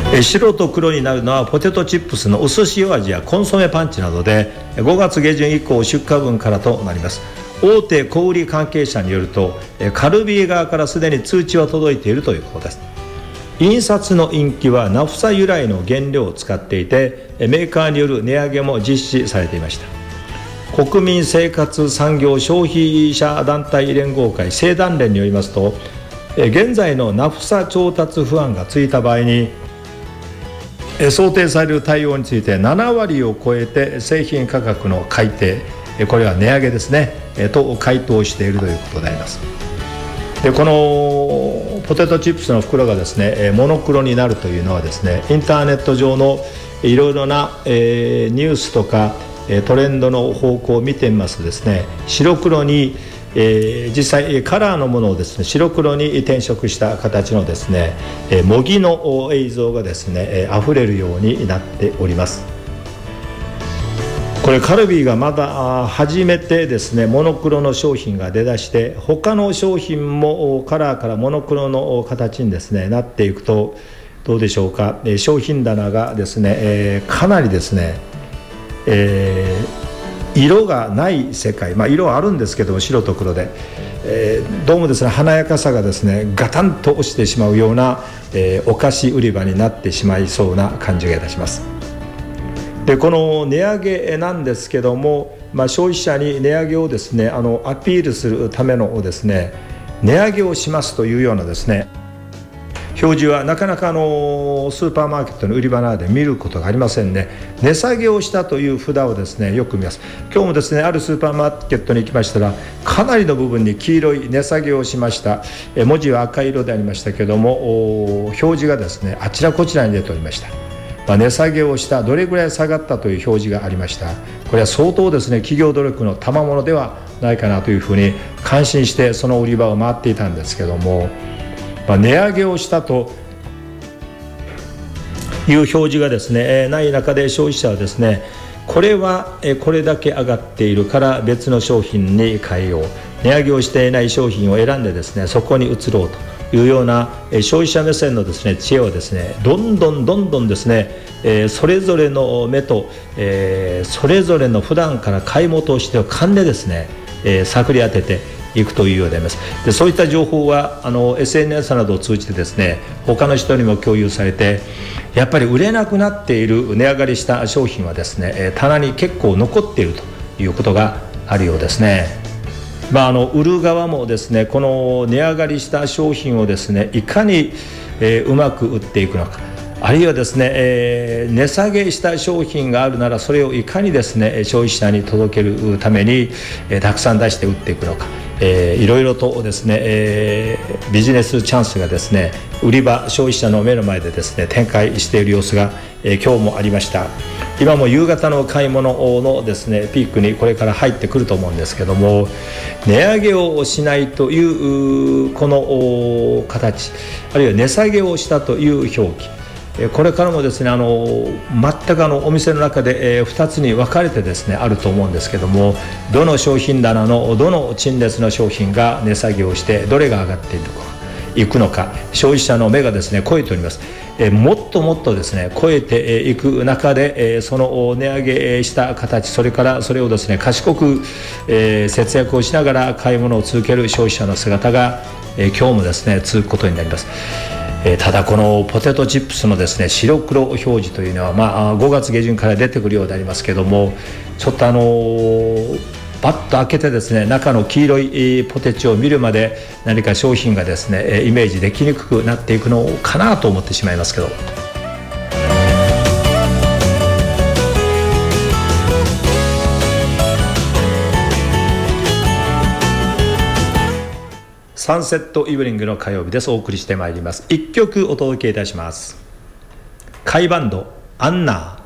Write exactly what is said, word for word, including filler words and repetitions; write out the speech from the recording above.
え白と黒になるのはポテトチップスの薄塩味やコンソメパンチなどでごがつ下旬以降出荷分からとなります。大手小売関係者によるとカルビー側からすでに通知は届いているということです。印刷のインキはナフサ由来の原料を使っていてメーカーによる値上げも実施されていました。国民生活産業消費者団体連合会経団連によりますと、現在のナフサ調達不安がついた場合に想定される対応についてななわりを超えて製品価格の改定、これは値上げですねと回答しているということであります。でこのポテトチップスの袋がですねモノクロになるというのはですね、インターネット上のいろいろな、えー、ニュースとかトレンドの方向を見てみますとですね、白黒に、えー、実際カラーのものをですね白黒に転色した形のですね模擬の映像がですね溢れるようになっております。これカルビーがまだ初めてですねモノクロの商品が出だして、他の商品もカラーからモノクロの形にですねなっていくとどうでしょうか。商品棚がですね、えー、かなりですね、えー、色がない世界、まあ、色はあるんですけども白と黒で、えー、どうもですね華やかさがですねガタンと落ちてしまうような、えー、お菓子売り場になってしまいそうな感じがいたします。でこの値上げなんですけども、まあ、消費者に値上げをですねあのアピールするためのですね値上げをしますというようなですね表示はなかなかあのスーパーマーケットの売り場などで見ることがありませんね。値下げをしたという札をですねよく見ます。今日もですねあるスーパーマーケットに行きましたら、かなりの部分に黄色い値下げをしました。え文字は赤色でありましたけども表示がですねあちらこちらに出ておりました。まあ、値下げをしたどれぐらい下がったという表示がありました。これは相当ですね企業努力の賜物ではないかなというふうに感心してその売り場を回っていたんですけども、まあ、値上げをしたという表示がですねない中で消費者はですねこれはこれだけ上がっているから別の商品に変えよう、値上げをしていない商品を選んでですねそこに移ろうというような消費者目線のですね知恵をですねどんどんどんどんですね、えー、それぞれの目と、えー、それぞれの普段から買い物をしている勘でですね、えー、探り当てていくというようであります。でそういった情報はあの エスエヌエス などを通じてですね他の人にも共有されて、やっぱり売れなくなっている値上がりした商品はですね棚に結構残っているということがあるようですね。まあ、あの売る側もですねこの値上がりした商品をですねいかに、えー、うまく売っていくのか、あるいはですね、えー、値下げした商品があるならそれをいかにですね消費者に届けるために、えー、たくさん出して売っていくのか、えー、いろいろとですね、えー、ビジネスチャンスがですね売り場消費者の目の前でですね展開している様子が、えー、今日もありました。今も夕方の買い物のですねピークにこれから入ってくると思うんですけども、値上げをしないというこの形、あるいは値下げをしたという表記、これからもですねあの全くあのお店の中でふたつに分かれてですねあると思うんですけども、どの商品棚のどの陳列の商品が値下げをしてどれが上がっているのかいくのか、消費者の目がですね超えております。えもっともっとですね超えていく中で、えその値上げした形、それからそれをですね賢く、えー、節約をしながら買い物を続ける消費者の姿が、えー、今日もですね続くことになります。えー、ただこのポテトチップスのですね白黒表示というのは、まあ、ごがつ下旬から出てくるようでありますけども、ちょっとあのーバッと開けてですね中の黄色いポテチを見るまで何か商品がですねイメージできにくくなっていくのかなと思ってしまいますけど、サンセットイブニングの火曜日です。お送りしてまいります。いっきょくお届けいたします。甲斐バンドアンナー。